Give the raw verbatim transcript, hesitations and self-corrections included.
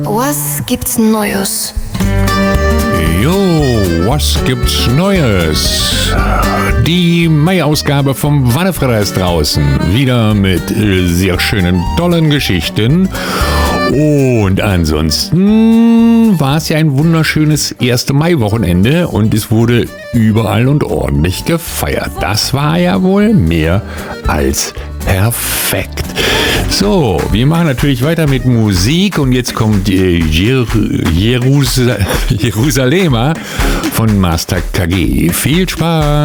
Was gibt's Neues? Jo, was gibt's Neues? Die Mai-Ausgabe vom Wannefretter ist draußen. Wieder mit sehr schönen, tollen Geschichten. Und ansonsten war es ja ein wunderschönes erste Mai-Wochenende und es wurde überall und ordentlich gefeiert. Das war ja wohl mehr als perfekt. So, wir machen natürlich weiter mit Musik und jetzt kommt äh, Jer- Jerus- Jerusalemer von Master K G. Viel Spaß!